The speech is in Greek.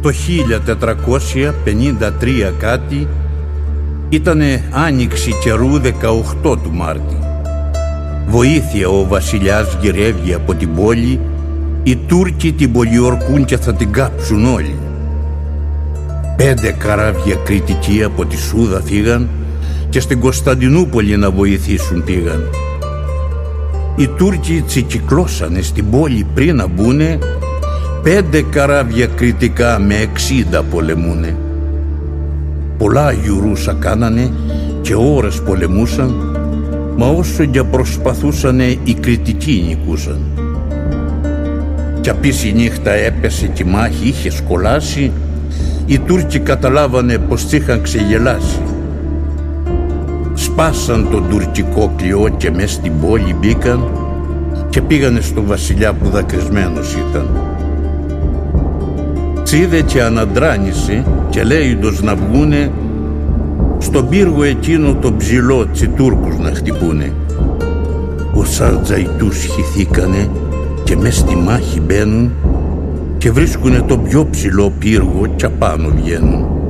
Το 1453 κάτι ήτανε άνοιξη καιρού 18 του Μάρτη. Βοήθεια ο βασιλιάς γυρεύει από την πόλη, οι Τούρκοι την πολιορκούν και θα την κάψουν όλοι. 5 καράβια κριτικοί από τη Σούδα φύγαν και στην Κωνσταντινούπολη να βοηθήσουν πήγαν. Οι Τούρκοι τσικυκλώσανε στην πόλη πριν να μπουνε, 5 καράβια κριτικά με 60 πολεμούνε. Πολλά γιουρούσα κάνανε και ώρες πολεμούσαν, μα όσο για προσπαθούσανε οι κριτικοί νικούσαν. Κι απείς η νύχτα έπεσε και η μάχη είχε σκολάσει, οι Τούρκοι καταλάβανε πως τ' είχαν ξεγελάσει. Σπάσαν τον τουρκικό κλειό και μες στην πόλη μπήκαν και πήγανε στο βασιλιά που δακρυσμένος ήταν. Τσίδε και αναντράνησε και λέιντος να βγούνε στον πύργο εκείνο το ψηλό τσι Τούρκους να χτυπούνε. Ως αρτζαϊτούς χυθήκανε και μες στη μάχη μπαίνουν και βρίσκουνε το πιο ψηλό πύργο και απάνω βγαίνουν.